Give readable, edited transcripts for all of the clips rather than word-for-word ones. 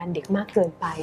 เด็กมากเกินไป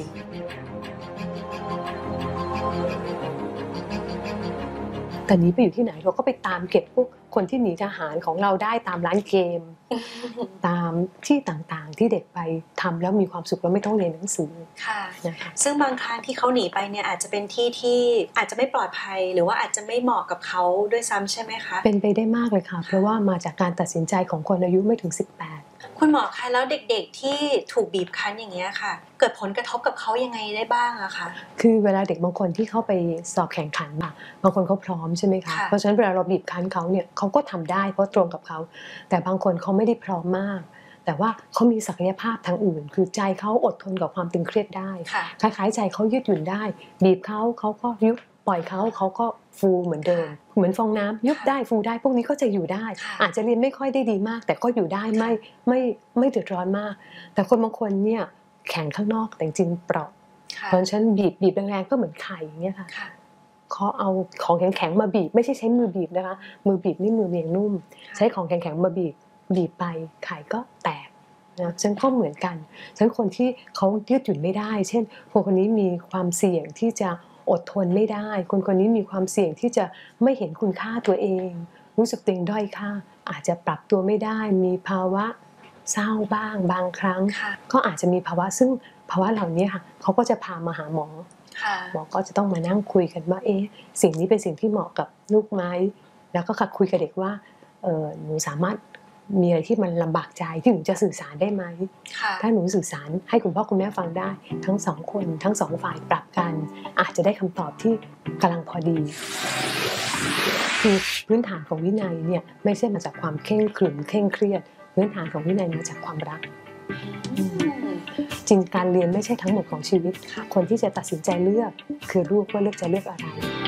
แต่นี้ไปอยู่ที่ไหนเราก็ไปตามเก็บพวกคนที่หนีทหารของเราได้ตามร้านเกม ตามที่ต่างๆที่เด็กไปทำแล้วมีความสุขแล้วไม่ต้องเรียนหนังสือค่ะนะคะซึ่งบางครั้งที่เขาหนีไปเนี่ยอาจจะเป็นที่ที่อาจจะไม่ปลอดภัยหรือว่าอาจจะไม่เหมาะกับเขาด้วยซ้ำใช่ไหมคะเป็นไปได้มากเลยค่ะเพราะว่ามาจากการตัดสินใจของคนอายุไม่ถึง18 คุณหมอคะแล้วเด็กๆที่ถูกบีบคั้นอย่างเงี้ยค่ะเกิดผลกระทบกับเขายังไงได้บ้างอะคะคือเวลาเด็กบางคนที่เข้าไปสอบแข่งขันบางคนเขาพร้อมใช่ไหมคะเพราะฉะนั้นเวลาเราบีบคั้นเขาเนี่ยเขาก็ทำได้เพราะตรงกับเขาแต่บางคนเขาไม่ได้พร้อมมากแต่ว่าเขามีศักยภาพทางอื่นคือใจเขาอดทนกับความตึงเครียดได้คล้ายๆใจเขายืดหยุ่นได้บีบเขาก็ยุบปล่อยเขาก็ฟูเหมือนเดิมเหมือนฟองน้ำยุบได้ฟูได้พวกนี้ก็จะอยู่ได้อาจจะเรียนไม่ค่อยได้ดีมากแต่ก็อยู่ได้ไม่เดือดร้อนมากแต่คนบางคนเนี่ยแข็งข้างนอกแต่จริงเปราะเพราะฉะนั้นบีบแรงๆก็เหมือนไข่อย่างเงี้ยค่ะเขาเอาของแข็งๆมาบีบไม่ใช่ใช้มือบีบนะคะมือบีบนี่มือเมียงนุ่มใช้ของแข็งๆมาบีบไปไข่ก็แตกนะฉันก็เหมือนกันฉันคนที่เขายืดหยุ่นไม่ได้เช่นคนนี้มีความเสี่ยงที่จะอดทนไม่ได้คนนี้มีความเสี่ยงที่จะไม่เห็นคุณค่าตัวเองรู้สึกตัวเองด้อยค่าอาจจะปรับตัวไม่ได้มีภาวะเศร้าบ้างบางครั้งก็อาจจะมีภาวะซึ่งภาวะเหล่านี้ค่ะเขาก็จะพามาหาหมอหมอก็จะต้องมานั่งคุยกันว่าสิ่งนี้เป็นสิ่งที่เหมาะกับลูกไหมแล้วก็คุยกับเด็กว่าหนูสามารถมีอะไรที่มันลำบากใจที่หนูจะสื่อสารได้ไหมถ้าหนูสื่อสารให้คุณพ่อคุณแม่ฟังได้ทั้งสองคนทั้งสองฝ่ายปรับกันอาจจะได้คำตอบที่กำลังพอดีคือพื้นฐานของวินัยเนี่ยไม่ใช่มาจากความเคร่งขรึมเคร่งเครียดพื้นฐานของวินัยมาจากความรักจริงการเรียนไม่ใช่ทั้งหมดของชีวิตคนที่จะตัดสินใจเลือกคือลูกว่าเลือกจะเลือกอะไร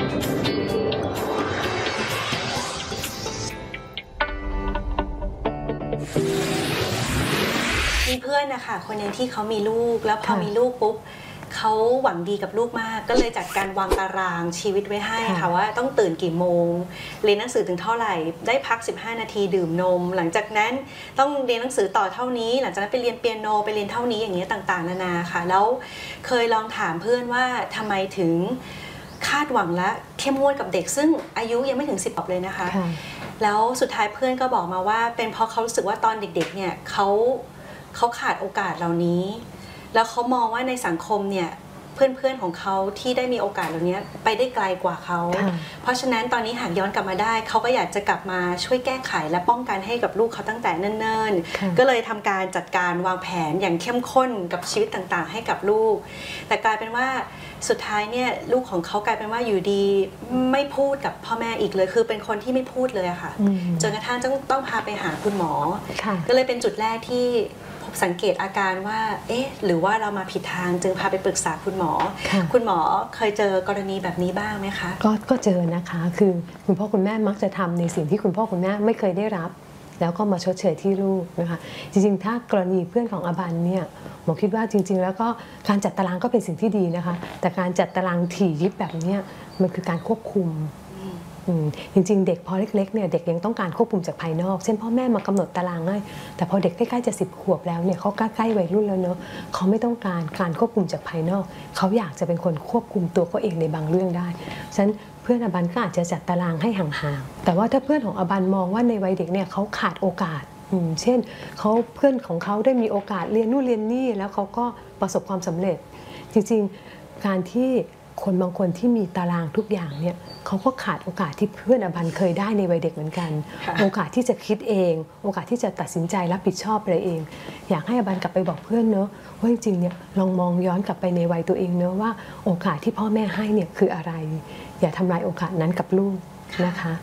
มีเพื่อนนะคะคนนึงที่เขามีลูกแล้วพอมีลูกปุ๊บเขาหวังดีกับลูกมากก็เลยจัดการวางตารางชีวิตไว้ให้ค่ะว่าต้องตื่นกี่โมงเรียนหนังสือถึงเท่าไหร่ได้พัก15นาทีดื่มนมหลังจากนั้นต้องเรียนหนังสือต่อเท่านี้หลังจากนั้นไปเรียนเปียโนไปเรียนเท่านี้อย่างเงี้ยต่างๆนานาค่ะแล้วเคยลองถามเพื่อนว่าทำไมถึงคาดหวังและเข้มงวดกับเด็กซึ่งอายุยังไม่ถึง10 ขวบเลยนะคะแล้วสุดท้ายเพื่อนก็บอกมาว่าเป็นเพราะเขารู้สึกว่าตอนเด็กๆเนี่ยเขาขาดโอกาสเหล่านี้แล้วเขามองว่าในสังคมเนี่ยเพื่อนๆของเขาที่ได้มีโอกาสเหล่านี้ไปได้ไกลกว่าเขาเพราะฉะนั้นตอนนี้หากย้อนกลับมาได้เขาก็อยากจะกลับมาช่วยแก้ไขและป้องกันให้กับลูกเขาตั้งแต่เนิ่นๆก็เลยทำการจัดการวางแผนอย่างเข้มข้นกับชีวิตต่างๆให้กับลูกแต่กลายเป็นว่าสุดท้ายเนี่ยลูกของเขากลายเป็นว่าอยู่ดีไม่พูดกับพ่อแม่อีกเลยคือเป็นคนที่ไม่พูดเลยอะค่ะจนกระทั่งต้องพาไปหาคุณหมอก็เลยเป็นจุดแรกที่สังเกตอาการว่าหรือว่าเรามาผิดทางจึงพาไปปรึกษาคุณหมอคุณหมอเคยเจอกรณีแบบนี้บ้างไหมคะก็เจอนะคะคือคุณพ่อคุณแม่มักจะทำในสิ่งที่คุณพ่อคุณแม่ไม่เคยได้รับแล้วก็มาชดเชยที่ลูกนะคะจริงๆถ้ากรณีเพื่อนของอบันเนี่ยหมอคิดว่าจริงๆแล้วก็การจัดตารางก็เป็นสิ่งที่ดีนะคะแต่การจัดตารางถี่ยิบแบบนี้มันคือการควบคุมจริงๆเด็กพอเล็กๆเนี่ยเด็กยังต้องการควบคุมจากภายนอกเช่นพ่อแม่มากำหนดตารางให้แต่พอเด็กใกล้ๆจะ10 ขวบแล้วเนี่ยเขาใกล้ๆวัยรุ่นแล้วเนอะเขาไม่ต้องการควบคุมจากภายนอกเขาอยากจะเป็นคนควบคุมตัวเขาเองในบางเรื่องได้ฉะนั้นเพื่อนอบันก็อาจจะจัดตารางให้ห่างๆแต่ว่าถ้าเพื่อนของอบันมองว่าในวัยเด็กเนี่ยเขาขาดโอกาสเช่นเพื่อนของเขาได้มีโอกาสเรียนนู่นเรียนนี่แล้วเขาก็ประสบความสำเร็จจริงๆการที่คนบางคนที่มีตารางทุกอย่างเนี่ยเขาก็ขาดโอกาสที่เพื่อนอบันเคยได้ในวัยเด็กเหมือนกันโอกาสที่จะคิดเองโอกาสที่จะตัดสินใจรับผิดชอบอะไรเองอยากให้อบันกลับไปบอกเพื่อนเนอะว่าจริงๆเนี่ยลองมองย้อนกลับไปในวัยตัวเองเนอะว่าโอกาสที่พ่อแม่ให้เนี่ยคืออะไรอย่าทำลายโอกาสนั้นกับลูกนะคะ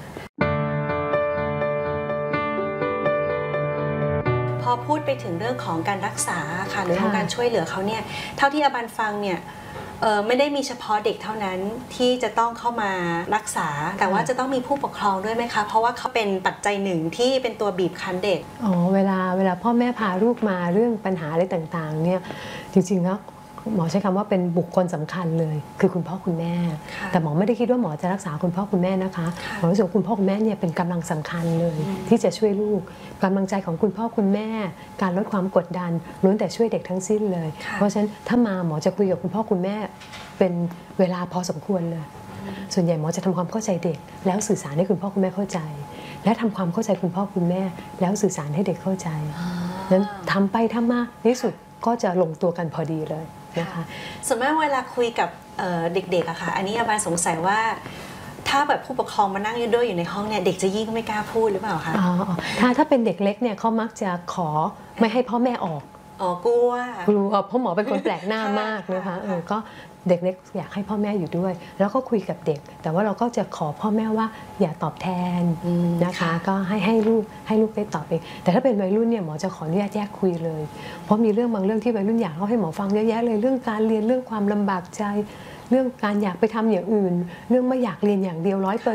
พอพูดไปถึงเรื่องของการรักษาค่ะหรือของการช่วยเหลือเขาเนี่ยเท่าที่อบันฟังเนี่ยไม่ได้มีเฉพาะเด็กเท่านั้นที่จะต้องเข้ามารักษาแต่ว่าจะต้องมีผู้ปกครองด้วยไหมคะเพราะว่าเขาเป็นปัจจัยหนึ่งที่เป็นตัวบีบคั้นเด็กเวลาพ่อแม่พาลูกมาเรื่องปัญหาอะไรต่างๆเนี่ยจริงๆแล้วหมอใช้คำว่าเป็นบุคคลสำคัญเลยคือคุณพ่อคุณแม่แต่หมอไม่ได้คิดว่าหมอจะรักษาคุณพ่อคุณแม่นะคะหมอรู้สึกว่าคุณพ่อคุณแม่เนี่ยเป็นกำลังสำคัญเลยที่จะช่วยลูกกำลังใจของคุณพ่อคุณแม่การลดความกดดันล้วนแต่ช่วยเด็กทั้งสิ้นเลยเพราะฉะนั้นถ้ามาหมอจะคุยกับคุณพ่อคุณแม่เป็นเวลาพอสมควรเลยส่วนใหญ่หมอจะทำความเข้าใจเด็กแล้วสื่อสารให้คุณพ่อคุณแม่เข้าใจและทำความเข้าใจคุณพ่อคุณแม่แล้วสื่อสารให้เด็กเข้าใจนั้นทำไปทำมาในที่สุดก็จะลงตัวกันพอดีเลยนะคะส่วนมากเวลาคุยกับเด็กๆอะค่ะอันนี้อาบานสงสัยว่าถ้าแบบผู้ปกครองมานั่งด้วยอยู่ในห้องเนี่ยเด็กจะยิ่งไม่กล้าพูดหรือเปล่าคะถ้าเป็นเด็กเล็กเนี่ยเขามักจะขอไม่ให้พ่อแม่ออกกลัวเพราะหมอเป็นคนแปลกหน้ามากนะคะก็เด็กเล็กอยากให้พ่อแม่อยู่ด้วยแล้วก็คุยกับเด็กแต่ว่าเราก็จะขอพ่อแม่ว่าอย่าตอบแทนนะคะก็ให้ลูกได้ตอบเองแต่ถ้าเป็นวัยรุ่นเนี่ยหมอจะขออนุญาตแยกคุยเลยเพราะมีเรื่องบางเรื่องที่วัยรุ่นอยากเล่าให้หมอฟังเยอะแยะเลยเรื่องการเรียนเรื่องความลำบากใจเรื่องการอยากไปทำอย่างอื่นเรื่องไม่อยากเรียนอย่างเดียว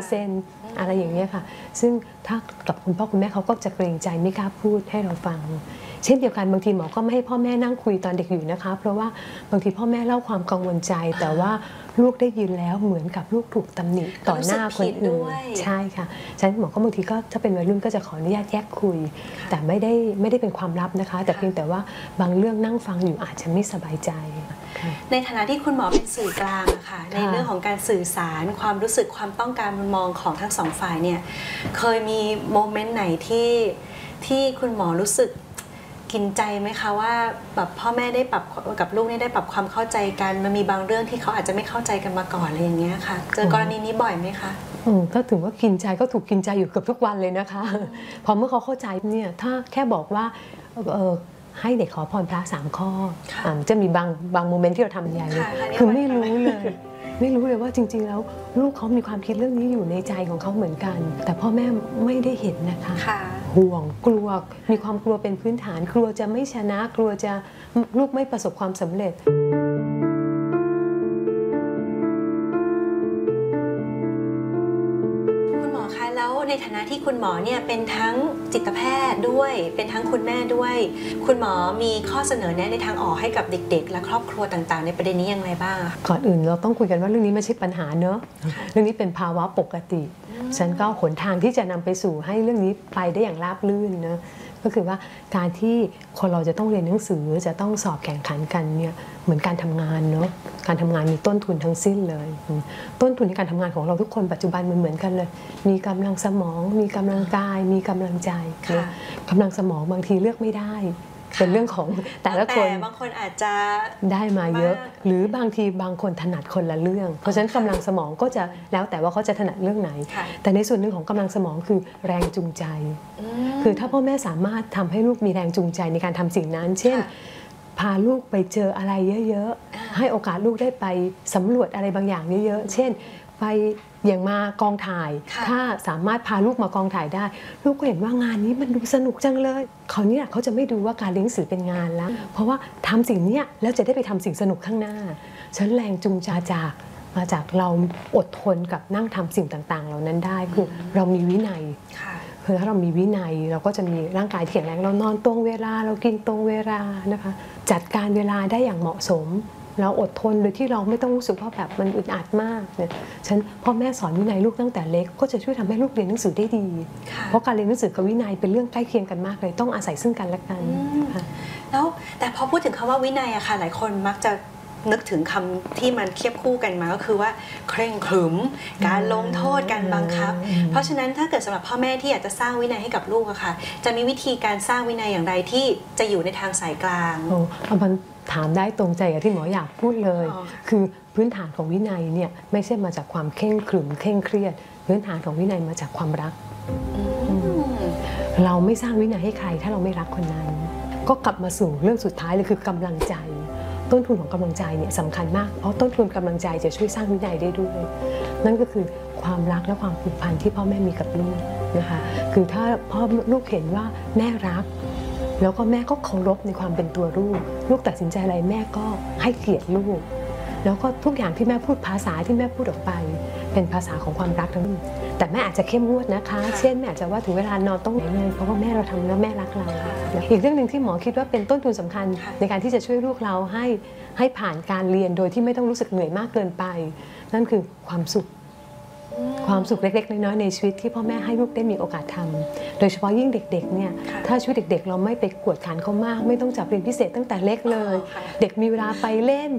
100%อะไรอย่างเงี้ยค่ะซึ่งถ้ากับคุณพ่อคุณแม่เขาก็จะเกรงใจไม่กล้าพูดให้เราฟังเช่นเดียวกันบางทีหมอก็ไม่ให้พ่อแม่นั่งคุยตอนเด็กอยู่นะคะเพราะว่าบางทีพ่อแม่เล่าความกังวลใจแต่ว่าลูกได้ยินแล้วเหมือนกับลูกถูกตำหนิต่อหน้าคนอื่นใช่ค่ะฉะนั้นหมอก็บางทีก็ถ้าเป็นวัยรุ่นก็จะขออนุญาตแยกคุยแต่ไม่ได้เป็นความลับนะคะแต่เพียงแต่ว่าบางเรื่องนั่งฟังอยู่อาจจะไม่สบายใจในฐานะที่คุณหมอเป็นสื่อกลางค่ะในเรื่องของการสื่อสารความรู้สึกความต้องการมุมมองของทั้งสองฝ่ายเนี่ยเคยมีโมเมนต์ไหนที่คุณหมอรู้สึกกินใจไหมคะว่าแบบพ่อแม่ได้ปรับกับลูกนี่ได้ปรับความเข้าใจกันมันมีบางเรื่องที่เขาอาจจะไม่เข้าใจกันมาก่อนอะไรอย่างเงี้ยค่ะเจอกรณีนี้บ่อยไหมคะถ้าถึงว่ากินใจก็ถูกกินใจอยู่เกือบทุกวันเลยนะคะพอเมื่อเขาเข้าใจเนี่ยถ้าแค่บอกว่าให้เด็กขอพรพระ3 ข้อจะมีบางโมเมนต์ที่เราทำใหญ่เลยคือไม่รู้เลยว่าจริงๆแล้วลูกเขามีความคิดเรื่องนี้อยู่ในใจของเขาเหมือนกันแต่พ่อแม่ไม่ได้เห็นนะคะห่วงกลัวมีความกลัวเป็นพื้นฐานกลัวจะไม่ชนะกลัวจะลูกไม่ประสบความสำเร็จแล้วในฐานะที่คุณหมอเนี่ยเป็นทั้งจิตแพทย์ด้วยเป็นทั้งคุณแม่ด้วยคุณหมอมีข้อเสนอแนะในทางออกให้กับเด็กๆและครอบครัวต่างๆในประเด็นนี้อย่างไรบ้างก่อนอื่นเราต้องคุยกันว่าเรื่องนี้ไม่ใช่ปัญหาเนอะเรื่องนี้เป็นภาวะปกติฉันก็หนทางที่จะนำไปสู่ให้เรื่องนี้ไปได้อย่างราบรื่นนะก็คือว่าการที่คนเราจะต้องเรียนหนังสือจะต้องสอบแข่งขันกันเนี่ยเหมือนการทำงานเนาะการทำงานมีต้นทุนทั้งสิ้นเลยต้นทุนในการทำงานของเราทุกคนปัจจุบันมันเหมือนกันเลยมีกำลังสมองมีกำลังกายมีกำลังใจกำลังสมองบางทีเลือกไม่ได้เป็นเรื่องของแต่ละคนบางคนอาจจะได้มาเยอะหรือบางทีบางคนถนัดคนละเรื่องเพราะฉะนั้นกำลังสมองก็จะแล้วแต่ว่าเขาจะถนัดเรื่องไหนแต่ในส่วนหนึ่งของกำลังสมองคือแรงจูงใจคือถ้าพ่อแม่สามารถทำให้ลูกมีแรงจูงใจในการทำสิ่งนั้นเช่นพาลูกไปเจออะไรเยอะๆให้โอกาสลูกได้ไปสำรวจอะไรบางอย่างเยอะๆเช่นไปอย่างมากองถ่ายถ้าสามารถพาลูกมากองถ่ายได้ลูกก็เห็นว่างานนี้มันดูสนุกจังเลยคราวนี้เขาจะไม่ดูว่าการเรียนหนังสือเป็นงานแล้วเพราะว่าทำสิ่งนี้แล้วจะได้ไปทำสิ่งสนุกข้างหน้าฉันแรงจูงใจมาจากเราอดทนกับนั่งทำสิ่งต่างๆเหล่านั้นได้คือเรามีวินัยคือถ้าเรามีวินัยเราก็จะมีร่างกายที่แข็งแรงเรานอนตรงเวลาเรากินตรงเวลานะคะจัดการเวลาได้อย่างเหมาะสมเราอดทนโดยที่เราไม่ต้องรู้สึกว่าแบบมันอึดอัดมากเนี่ยฉันพ่อแม่สอนวินัยลูกตั้งแต่เล็กก็จะช่วยทำให้ลูกเรียนหนังสือได้ดีเพราะการเรียนหนังสือกับวินัยเป็นเรื่องใกล้เคียงกันมากเลยต้องอาศัยซึ่งกันและกันแล้วแต่พอพูดถึงคำว่าวินัยอะค่ะหลายคนมักจะนึกถึงคำที่มันเทียบคู่กันมาก็คือว่าเคร่งขรึมการลงโทษการบังคับเพราะฉะนั้นถ้าเกิดสำหรับพ่อแม่ที่อยากจะสร้างวินัยให้กับลูกอะค่ะจะมีวิธีการสร้างวินัยอย่างไรที่จะอยู่ในทางสายกลางมันถามได้ตรงใจกับที่หมออยากพูดเลยคือพื้นฐานของวินัยเนี่ยไม่ใช่มาจากความเคร่งขรึมเคร่งเครียดพื้นฐานของวินัยมาจากความรักเราไม่สร้างวินัยให้ใครถ้าเราไม่รักคนนั้นก็กลับมาสู่เรื่องสุดท้ายเลยคือกำลังใจต้นทุนของกำลังใจเนี่ยสำคัญมากเพราะต้นทุนกำลังใจจะช่วยสร้างวินัยได้ด้วยนั่นก็คือความรักและความผูกพันที่พ่อแม่มีกับลูกนะคะคือถ้าพ่อลูกเห็นว่าแม่รักแล้วก็แม่ก็เคารพในความเป็นตัวลูกตัดสินใจอะไรแม่ก็ให้เกียรติลูกแล้วก็ทุกอย่างที่แม่พูดภาษาที่แม่พูดออกไปเป็นภาษาของความรักทั้งนั้นแต่แม่อาจจะเข้มงวดนะคะ เช่นแม่อาจจะว่าถึงเวลานอนต้องไหนเลยเพราะว่าแม่เราทำแล้วแม่รักเราอีกเรื่องหนึ่งที่หมอคิดว่าเป็นต้นทุนสำคัญในการที่จะช่วยลูกเราให้ผ่านการเรียนโดยที่ไม่ต้องรู้สึกเหนื่อยมากเกินไปนั่นคือความสุขเล็กๆน้อยๆในชีวิตที่พ่อแม่ให้ลูกได้มีโอกาสทำโดยเฉพาะยิ่งเด็กๆเนี่ยถ้าชีวิตเด็กๆเราไม่ไปกวดขันเขามากไม่ต้องจับเรียนพิเศษตั้งแต่เล็กเลยเด็กมีเวลาไปเล่น